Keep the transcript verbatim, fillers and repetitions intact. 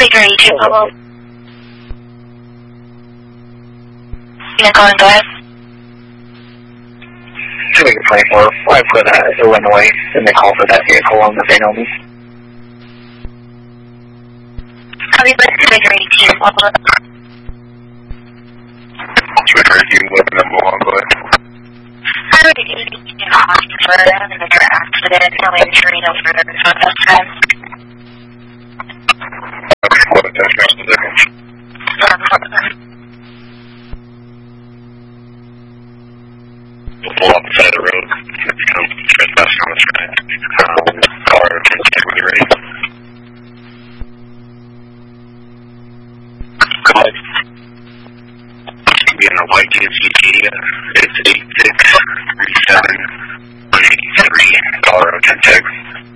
Baker eighty-two, Pablo. Unit calling, go ahead. two Baker twenty-four, I put uh, Illinois in the call for that vehicle on the Van Omi. Copy, but two Baker eighty-two, Pablo. two Baker eighty-two, weapon number one, go ahead. I already did a hospital for an accident, no injury, no further test time. Okay, what a test round is there? We'll pull off the side of the road, become trespassing on the track. Um, car, check when you're ready. Go ahead. Be in a white G M C Kia, it's eight six three seven one eight three, Colorado ten six.